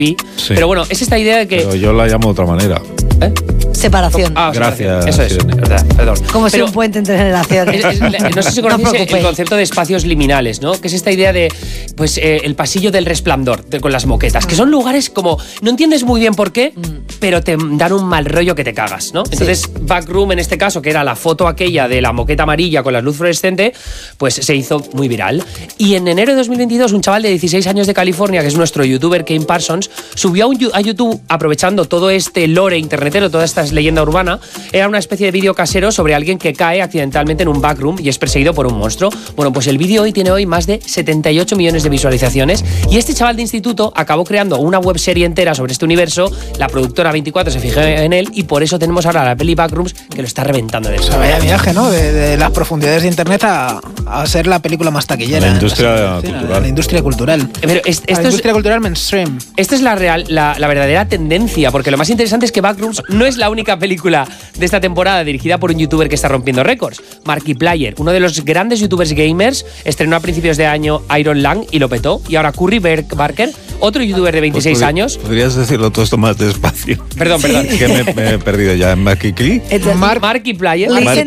Sí. Pero bueno, es esta idea de que... Pero yo la llamo de otra manera. Separación. Gracias. Eso es, verdad, perdón. Como si un puente entre generaciones. No sé si conocéis el concepto de espacios liminales, ¿no? Que es esta idea de, pues, el pasillo del resplandor con las moquetas, que son lugares como, no entiendes muy bien por qué, pero te dan un mal rollo que te cagas, ¿no? Entonces, Backroom, en este caso, que era la foto aquella de la moqueta amarilla con la luz fluorescente, pues se hizo muy viral. Y en enero de 2022, un chaval de 16 años de California, que es nuestro youtuber Kane Parsons, subió a YouTube, aprovechando todo este lore internetero, toda esta leyenda urbana, era una especie de vídeo casero sobre alguien que cae accidentalmente en un backroom y es perseguido por un monstruo. Bueno, pues el vídeo tiene hoy más de 78 millones de visualizaciones y este chaval de instituto acabó creando una webserie entera sobre este universo. La productora 24 se fijó en él y por eso tenemos ahora la peli Backrooms, que lo está reventando de eso. Vaya viaje, ¿no? De las profundidades de internet a ser la película más taquillera. La industria cultural. La industria cultural. Pero la industria cultural mainstream. Esta es la verdadera tendencia, porque lo más interesante es que Backrooms no es la única película de esta temporada dirigida por un youtuber que está rompiendo récords. Markiplier, uno de los grandes youtubers gamers, estrenó a principios de año Iron Lang y lo petó. Y ahora Curry Barker, otro youtuber de 26 años. ¿Podrías decirlo todo esto más despacio? Perdón. Que me he perdido ya. Markiplier. Markiplier.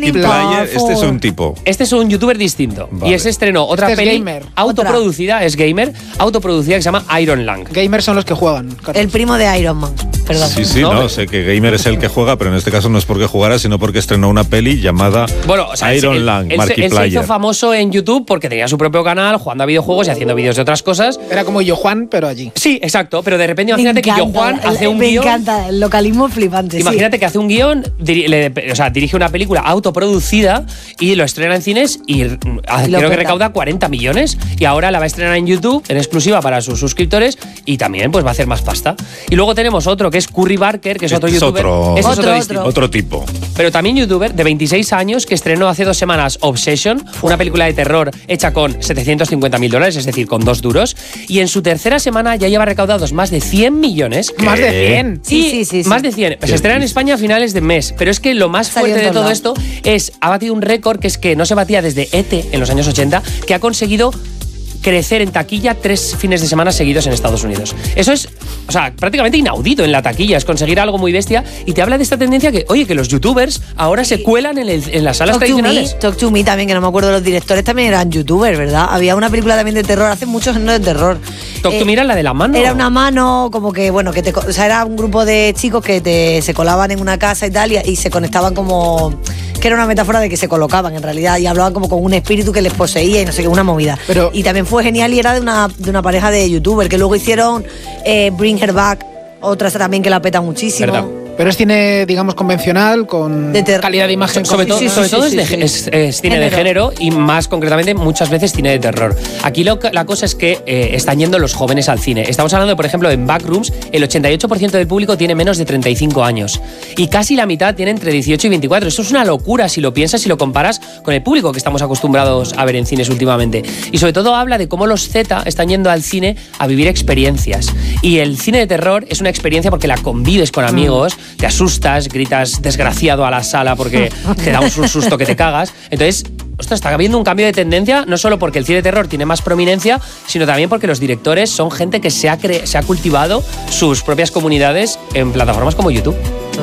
Este es un tipo. Este es un youtuber distinto. Vale. Y ese estrenó otra peli autoproducida, es gamer, autoproducida, que se llama Iron Lang. Gamers son los que juegan. Carlos. El primo de Iron Man. Perdón. Sí, no, sé que gamer es el que juega, pero en este caso no es porque jugara, sino porque estrenó una peli llamada Iron Lang, Markiplier. Él se hizo famoso en YouTube porque tenía su propio canal, jugando a videojuegos y haciendo vídeos de otras cosas. Era como Yo Juan, pero allí. Sí, exacto, pero de repente imagínate que Yo Juan hace un guión. Me encanta, el localismo flipante. Imagínate que hace un guión, dirige una película autoproducida y lo estrena en cines y creo que recauda 40 millones y ahora la va a estrenar en YouTube en exclusiva para sus suscriptores y también pues va a hacer más pasta. Y luego tenemos otro que es Curry Barker, que es otro youtuber. Otro tipo. Pero también youtuber de 26 años que estrenó hace 2 semanas Obsession, una película de terror hecha con $750.000, es decir, con 2 duros. Y en su tercera semana ya lleva recaudados más de 100 millones. ¿Qué? ¿Más de 100? Sí. Más de 100. Se estrena en España a finales de mes. Pero es que lo más fuerte de todo esto ha batido un récord que es que no se batía desde E.T. en los años 80, que ha conseguido crecer en taquilla 3 fines de semana seguidos en Estados Unidos. Eso es, prácticamente inaudito en la taquilla, es conseguir algo muy bestia y te habla de esta tendencia que, oye, que los youtubers ahora se cuelan en las salas tradicionales. Talk to Me también, que no me acuerdo, los directores también eran youtubers, ¿verdad? Había una película también de terror, hace muchos años de terror. Talk to Me era la de la mano. Era una mano, como que, bueno, era un grupo de chicos que se colaban en una casa y tal, y se conectaban como... que era una metáfora de que se colocaban en realidad y hablaban como con un espíritu que les poseía y no sé qué, una movida. Y también fue genial y era de una pareja de youtubers que luego hicieron Bring Her Back, otra también que la peta muchísimo. ¿Verdad? Pero es cine, digamos, convencional, con calidad de imagen. Sobre todo es cine de género y más concretamente muchas veces cine de terror. Aquí la cosa es que están yendo los jóvenes al cine. Estamos hablando, por ejemplo, en Backrooms, el 88% del público tiene menos de 35 años y casi la mitad tiene entre 18 y 24. Esto es una locura si lo piensas y lo comparas con el público que estamos acostumbrados a ver en cines últimamente. Y sobre todo habla de cómo los Z están yendo al cine a vivir experiencias. Y el cine de terror es una experiencia porque la convives con amigos, te asustas, gritas desgraciado a la sala porque te da un susto que te cagas. Entonces, está habiendo un cambio de tendencia, no solo porque el cine de terror tiene más prominencia, sino también porque los directores son gente que se ha cultivado sus propias comunidades en plataformas como YouTube.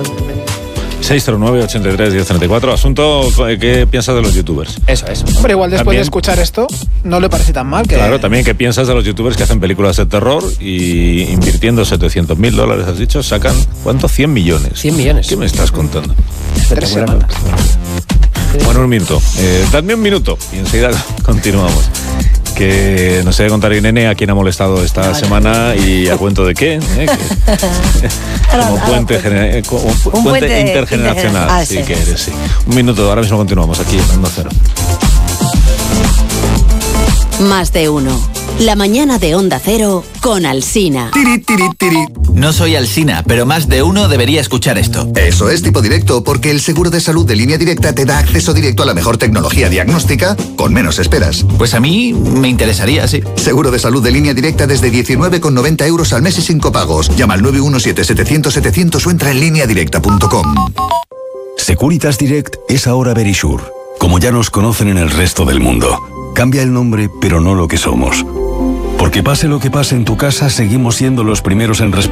609-83-1034. Asunto, ¿qué piensas de los youtubers? Eso es. Hombre, igual después también, de escuchar esto, no le parece tan mal. Claro, también, ¿qué piensas de los youtubers que hacen películas de terror y invirtiendo $700.000, has dicho, sacan, ¿cuánto? 100 millones. 100 millones. ¿Qué me estás contando? 3 semanas. Bueno, un minuto. Dadme un minuto y enseguida continuamos. Que nos debe contar Irene a quién ha molestado esta semana y a cuento de qué. Como puente intergeneracional. Sí, que eres, sí. Un minuto, ahora mismo continuamos aquí en Onda Cero. Más de uno. La mañana de Onda Cero con Alsina. No soy Alsina, pero más de uno debería escuchar esto. Eso es Tipo Directo, porque el seguro de salud de Línea Directa te da acceso directo a la mejor tecnología diagnóstica con menos esperas. Pues a mí me interesaría, sí. Seguro de salud de Línea Directa desde 19,90 € al mes y sin copagos. Llama al 917-700-700 o entra en lineadirecta.com. Securitas Direct es ahora Verisure, como ya nos conocen en el resto del mundo. Cambia el nombre, pero no lo que somos. Porque pase lo que pase en tu casa, seguimos siendo los primeros en